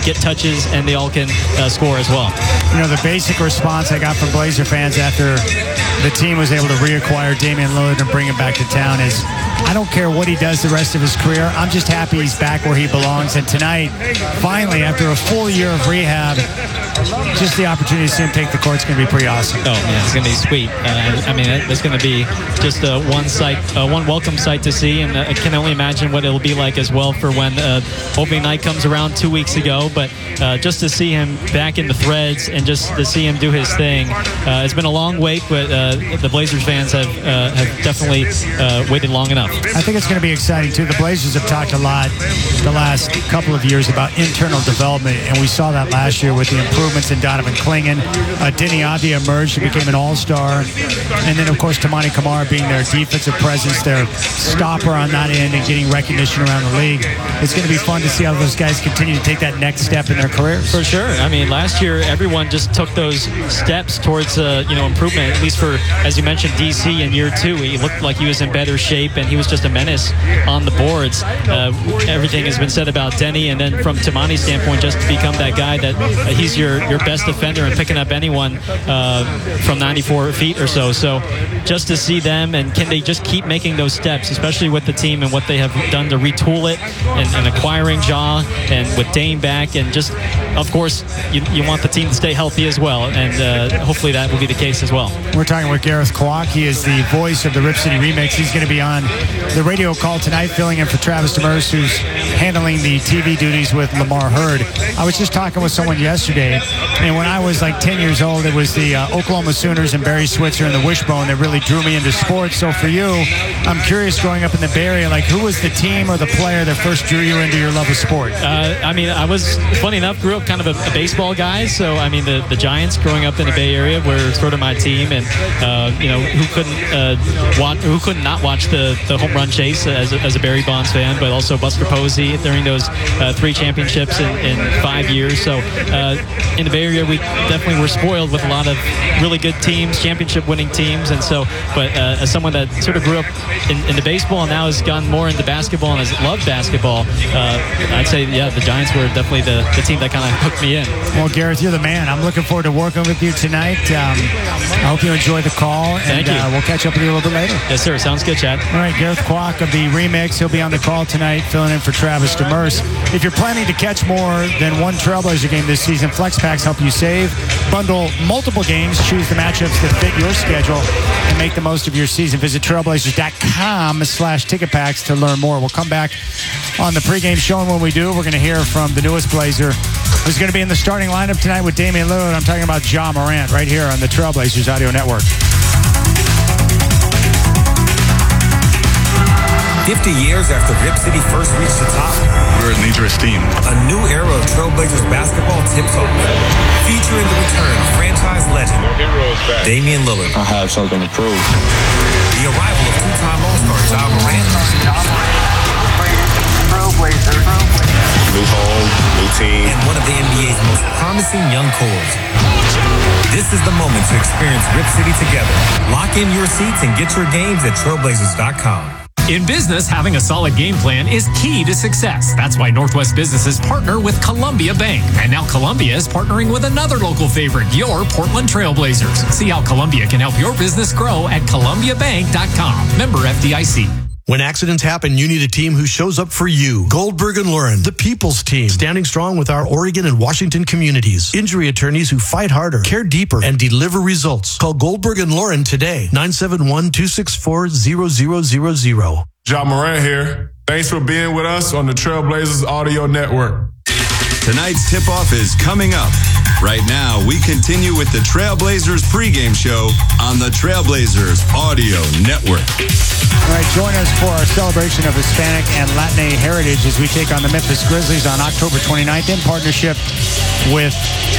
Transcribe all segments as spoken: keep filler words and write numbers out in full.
get touches and they all can uh, score as well. You know, the basic response I got from Blazer fans after the team was able to reacquire Damian Lillard and bring him back to town is, I don't care what he does the rest of his career. I'm just happy he's back where he belongs. And tonight, finally, after a full year of rehab, just the opportunity to see him take the court is going to be pretty awesome. Oh, yeah, it's going to be sweet. Uh, I mean, it's going to be just uh, one sight, uh, one welcome sight to see, and uh, I can only imagine what it'll be like as well for when uh, opening night comes around two weeks ago. But uh, just to see him back in the threads and just to see him do his thing, uh, it's been a long wait, but uh, the Blazers fans have uh, have definitely uh, waited long enough. I think it's going to be exciting too. The Blazers have talked a lot the last couple of years about internal development, and we saw that last year with the improvements in Donovan Clingan. Uh, Deni Avdija emerged and became an all-star, and then of course Toumani Camara being their defensive presence, their stopper on that end, and getting recognition around the league. It's going to be fun to see how those guys continue to take that next step in their careers. For sure. I mean, last year everyone just took those steps towards uh, you know improvement. At least for, as you mentioned, D C in year two, he looked like he was in better shape and he was just a menace on the boards. Uh, everything has been said about Deni, and then from Toumani's standpoint, just to become that guy that uh, he's your your best defender and picking up anyone uh, from ninety-four feet or so. So just to see them, and can they just keep making those steps, especially with the team and what they have done to retool it, and, and acquiring Ja and with Dame back, and just, of course, you, you want the team to stay healthy as well, and uh, hopefully that will be the case as well. We're talking with Gareth Kwok. He is the voice of the Rip City Remix. He's going to be on the radio call tonight, filling in for Travis Demers, who's handling the T V duties with Lamar Hurd. I was just talking with someone yesterday, and when I was like ten years old, it was the uh, Oklahoma Sooners and Barry Switzer and the Wishbone that really drew me into sports. So for you, I'm curious, growing up in the Bay Area, like who was the team or the player that first drew you into your love of sport? Uh, I mean, I was, funny enough, grew up kind of a, a baseball guy. So, I mean, the, the Giants growing up in the Bay Area were sort of my team. And, uh, you know, who couldn't uh, watch, who could not watch the, the home run chase as a, as a Barry Bonds fan, but also Buster Posey during those uh, three championships in, in five years. So, uh, in the Bay Area, we definitely were spoiled with a lot of really good teams, championship winning teams. And so, but uh, as someone that sort of grew up in, in the baseball and now has gone more into basketball and has loved basketball, uh, I'd say, yeah, the Giants were definitely the, the team that kind of hooked me in. Well, Gareth, you're the man. I'm looking forward to working with you tonight. Um, I hope you enjoy the call, and Thank you. Uh, we'll catch up with you a little bit later. Yes, sir. Sounds good, Chad. All right, Gareth Kwok of the Remix. He'll be on the call tonight, filling in for Travis Demers. If you're planning to catch more than one Trailblazer game this season, Flex Packs help you save. Bundle multiple games, choose the matchups that fit your schedule, and make the most of your season. Visit trailblazers.com slash ticket packs to learn more. We'll come back on the pregame show, and when we do, we're going to hear from the newest Blazer who's going to be in the starting lineup tonight with Damian Lillard. I'm talking about Ja Morant right here on the Trailblazers Audio Network. fifty years after Rip City first reached the top, we're a dangerous team. A new era of Trailblazers basketball tips off, featuring the return of franchise legend Damian Lillard. I have something to prove. The arrival of two-time All-Star Ja Morant. Trailblazers. New home, new team. And one of the N B A's most promising young cores. This is the moment to experience Rip City together. Lock in your seats and get your games at trailblazers dot com. In business, having a solid game plan is key to success. That's why Northwest Businesses partner with Columbia Bank. And now Columbia is partnering with another local favorite, your Portland Trailblazers. See how Columbia can help your business grow at columbia bank dot com. Member F D I C. When accidents happen, you need a team who shows up for you. Goldberg and Lauren, the people's team, standing strong with our Oregon and Washington communities. Injury attorneys who fight harder, care deeper, and deliver results. Call Goldberg and Lauren today, nine seven one, two six four, zero zero zero zero. Ja Morant here. Thanks for being with us on the Trailblazers Audio Network. Tonight's tip-off is coming up. Right now, we continue with the Trailblazers pregame show on the Trailblazers Audio Network. All right, join us for our celebration of Hispanic and Latin heritage as we take on the Memphis Grizzlies on October twenty-ninth in partnership with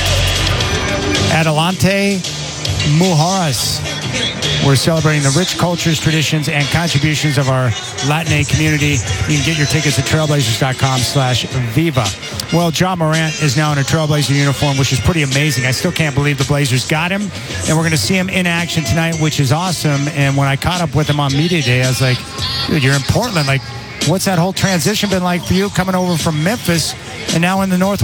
Adelante Mujeres. We're celebrating the rich cultures, traditions, and contributions of our Latin community. You can get your tickets at trailblazers.com slash Viva. Well, Ja Morant is now in a Trailblazer uniform, which is pretty amazing. I still can't believe the Blazers got him, and we're going to see him in action tonight, which is awesome. And when I caught up with him on Media Day, I was like, dude, you're in Portland. Like, what's that whole transition been like for you coming over from Memphis and now in the Northwest?